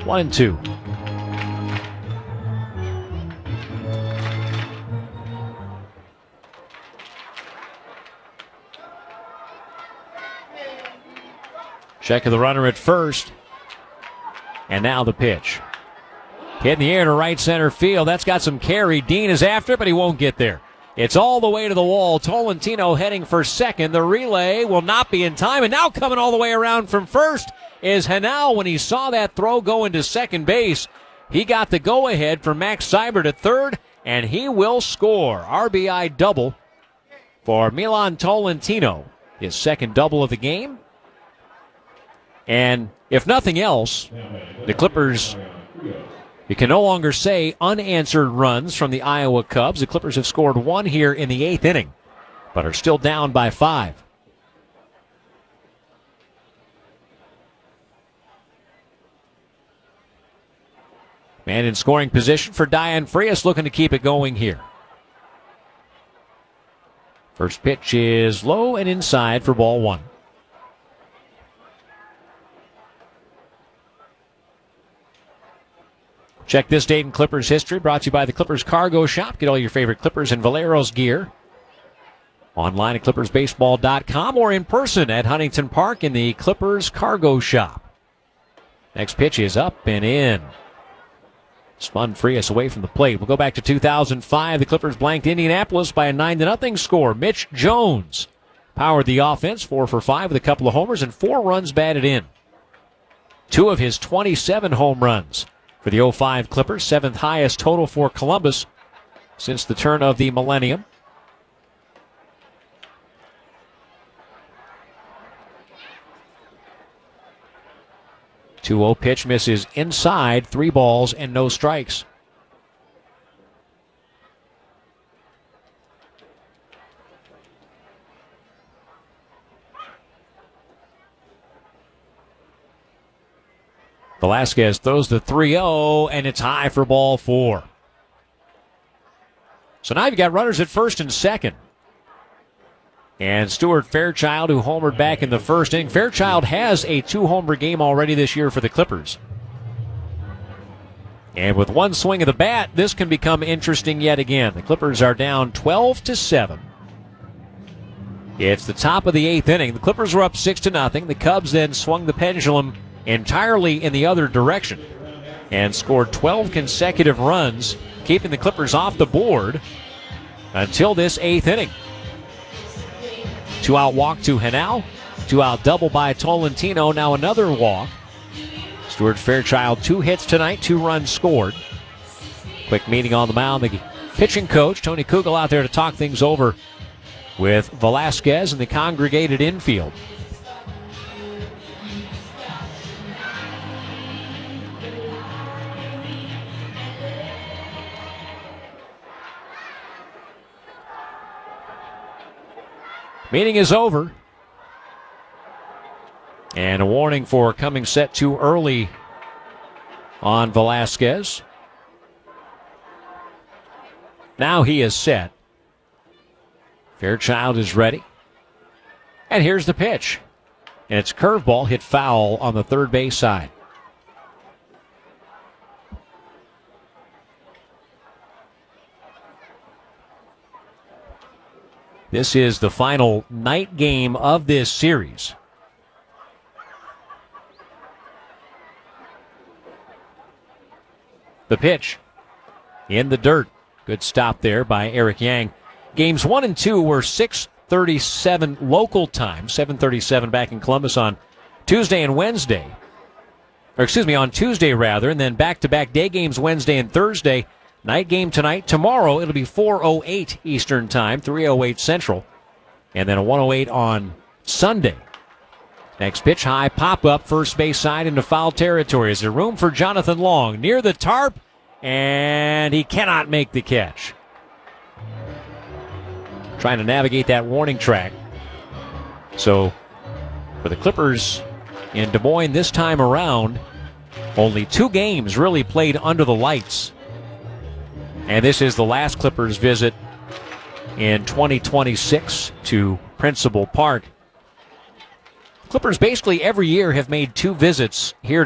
1-2. Check of the runner at first. And now the pitch. Hit in the air to right center field. That's got some carry. Dean is after it, but he won't get there. It's all the way to the wall. Tolentino heading for second. The relay will not be in time. And now coming all the way around from first is Hanau. When he saw that throw go into second base, he got the go-ahead for Max Seibert at third, and he will score. RBI double for Milan Tolentino. His second double of the game. And if nothing else, the Clippers, you can no longer say unanswered runs from the Iowa Cubs. The Clippers have scored one here in the eighth inning, but are still down by 5. Man in scoring position for Diane Frias, looking to keep it going here. First pitch is low and inside for ball 1. Check this date in Clippers history, brought to you by the Clippers Cargo Shop. Get all your favorite Clippers and Valeros gear online at clippersbaseball.com or in person at Huntington Park in the Clippers Cargo Shop. Next pitch is up and in. Spun Frias away from the plate. We'll go back to 2005. The Clippers blanked Indianapolis by a 9-0 score. Mitch Jones powered the offense, 4 for 5 with a couple of homers and 4 runs batted in. 2 of his 27 home runs for the 05 Clippers, 7th highest total for Columbus since the turn of the millennium. Two-0 pitch misses inside, 3 balls and no strikes. Velasquez throws the 3-0, and it's high for ball 4. So now you've got runners at first and second. And Stuart Fairchild, who homered back in the first inning. Fairchild has a 2-homer game already this year for the Clippers. And with one swing of the bat, this can become interesting yet again. The Clippers are down 12-7. It's the top of the 8th inning. The Clippers were up 6-0. The Cubs then swung the pendulum entirely in the other direction and scored 12 consecutive runs, keeping the Clippers off the board until this 8th inning. 2-out walk to Hanau, 2-out double by Tolentino, now another walk. Stuart Fairchild, 2 hits tonight, 2 runs scored. Quick meeting on the mound. The pitching coach, Tony Kugel, out there to talk things over with Velasquez and the congregated infield. Meeting is over. And a warning for coming set too early on Velasquez. Now he is set. Fairchild is ready. And here's the pitch. And it's a curveball hit foul on the third base side. This is the final night game of this series. The pitch in the dirt. Good stop there by Eric Yang. Games 1 and 2 were 6:37 local time, 7:37 back in Columbus on Tuesday and Wednesday. On Tuesday rather, and then back-to-back day games Wednesday and Thursday. Night game tonight. Tomorrow it'll be 4:08 Eastern Time, 3:08 Central, and then a 1:08 on Sunday. Next pitch, high pop-up, first base side into foul territory. Is there room for Jonathan Long? Near the tarp, and he cannot make the catch. Trying to navigate that warning track. So, for the Clippers in Des Moines this time around, only 2 games really played under the lights. And this is the last Clippers visit in 2026 to Principal Park. Clippers basically every year have made 2 visits here